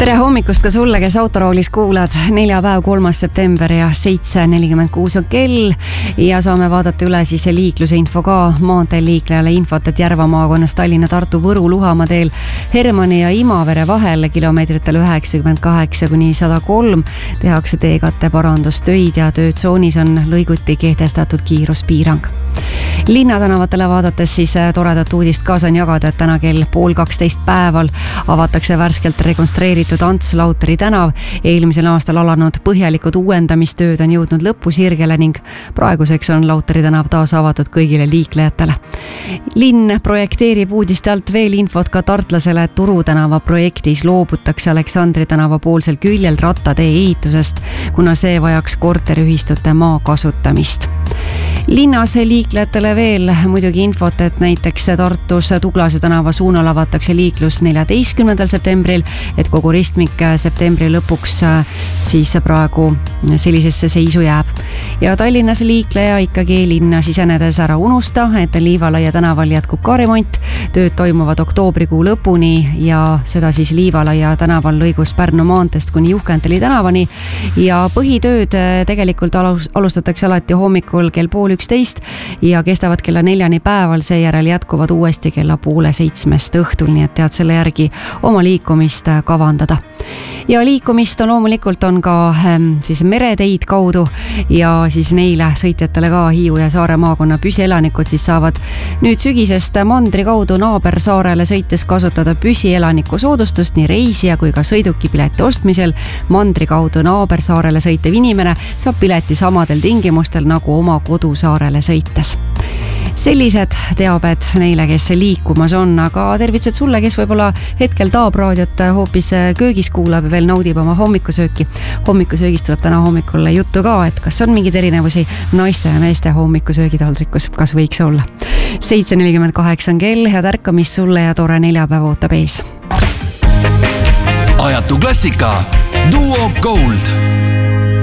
Tere hommikust ka sulle, kes autoroolis kuulad. Neljapäev, 3. september ja 7.46 on kell ja saame vaadata üle siis liikluse info ka. Maanteel liiklejale infot, et Järva maakonnas Tallinna, Tartu, Võru, Luhamaa teel Hermanni ja Imavere vahel kilomeetritel 98–103 tehakse teekatte parandustöid ja töötsoonis on lõiguti kehtestatud kiiruspiirang. Linnatänavatele vaadates siis toredat uudist ka saan jagada, et täna kell 11:30 päeval avatakse värskelt rekonstrueeritud Ants Lauteri tänav. Eelmisel aastal alanud põhjalikud uuendamistööd on jõudnud lõpusirgele ning praeguseks on Lauteri tänav taas avatud kõigile liiklejatele. Linn projekteerib uudiste alt veel infot ka tartlasele, et Turu tänava projektis loobutakse Aleksandri tänava poolsel küljel rattatee ehitusest, kuna see vajaks korteriühistute maa kasutamist. Linnas liiklejatele veel muidugi infot, et näiteks Tartus Tuglase tänava suunal avatakse liiklus 14. septembril, et kogu ristmik septembri lõpuks siis praegu sellisesse seisu jääb. Ja Tallinnas liikleja ikkagi linna sisenedes ära unusta, et Liivalaia tänaval jätkub ka remont. Tööd toimuvad oktoobrikuu lõpuni ja seda siis Liivalaia tänaval lõigus Pärnu maanteest kuni Juhkenteli tänavani. Ja põhitööd tegelikult alustatakse alati hommikul kell 6:30 ja kestavad kella 4 päeval, seejärel jätkuvad uuesti kella 6:30 õhtul, nii et tead selle järgi oma liikumist kavandada. Ja liikumist on loomulikult on ka siis mereteid kaudu ja siis neile sõitjatele ka Hiiu ja Saare maakonna püsielanikud siis saavad nüüd sügisest mandri kaudu naabersaarele sõites kasutada püsielaniku soodustust nii reisija kui ka sõidukipileti ostmisel. Mandri kaudu naabersaarele sõitev inimene saab pileti samadel tingimustel nagu oma kodusaarele sõites. Sellised teabed neile, kes liikumas on, aga tervitused sulle, kes võib-olla hetkel Taabraadiot hoopis köögis kuulab ja veel naudib oma hommikusööki. Hommikusöögist tuleb täna hommikul juttu ka, et kas on mingeid erinevusi naiste ja meeste hommikusöögitaldrikus, kas võiks olla. 7.48 on kell, head ärkamist sulle ja tore neljapäev ootab ees. Ajatu klassika, Duo Gold.